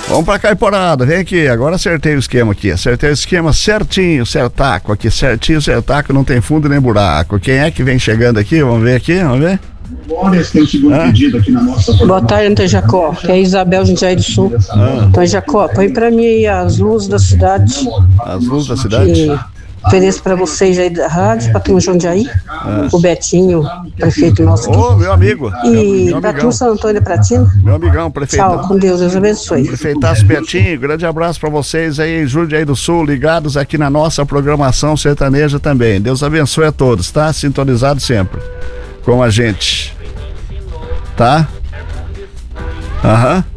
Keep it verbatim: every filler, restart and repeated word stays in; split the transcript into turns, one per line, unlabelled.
Vamos pra Caiporada, vem aqui, agora acertei o esquema aqui, acertei o esquema certinho, certaco aqui, certinho, certaco, não tem fundo nem buraco. Quem é que vem chegando aqui? Vamos ver aqui, vamos ver.
Tem um segundo ah. pedido aqui na nossa.
Boa tarde, Antônio Jacó, que é a Isabel Jundiaí do Sul. Ah. Antônio Jacó, põe pra mim aí as luzes da cidade.
As luzes da cidade?
E ofereço pra vocês aí da rádio, pra turma Jundiaí, ah. o Betinho, prefeito nosso aqui.
Ô, oh, meu amigo.
E meu, meu pra turma São Antônio Pratina.
Meu amigão, prefeito.
Tchau, com Deus, Deus abençoe.
Prefeitaço Betinho, grande abraço pra vocês aí em Jundiaí do Sul, ligados aqui na nossa programação sertaneja também. Deus abençoe a todos, tá? Sintonizado sempre com a gente. Tá? Aham.